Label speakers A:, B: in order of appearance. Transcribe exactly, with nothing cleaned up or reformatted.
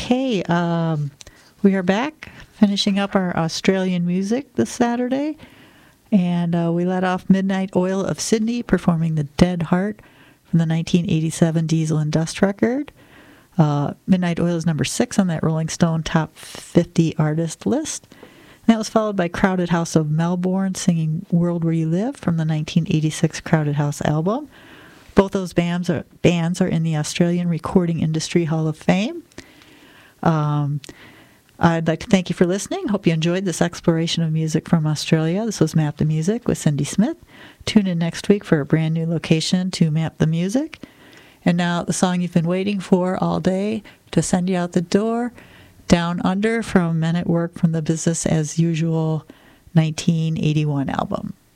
A: Okay, um, we are back, finishing up our Australian music this Saturday, and uh, we let off Midnight Oil of Sydney performing The Dead Heart from the nineteen eighty-seven Diesel and Dust record. Uh, Midnight Oil is number six on that Rolling Stone Top fifty Artist list. And that was followed by Crowded House of Melbourne singing World Where You Live from the nineteen eighty-six Crowded House album. Both those bands are, bands are in the Australian Recording Industry Hall of Fame. Um, I'd like to thank you for listening. Hope you enjoyed this exploration of music from Australia. This was Map the Music with Cindy Smith. Tune in next week for a brand new location to Map the Music. And now the song you've been waiting for all day to send you out the door, Down Under from Men at Work from the Business as Usual nineteen eighty-one album.